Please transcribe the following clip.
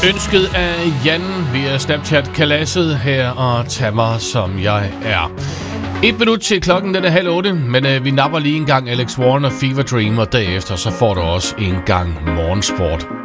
Ønsket af Jan via Snapchat-kalasset her og tag mig som jeg er. 1 minut til klokken, den er 7:30, men vi napper lige en gang Alex Warren og Fever Dream, og derefter så får du også en gang morgensport.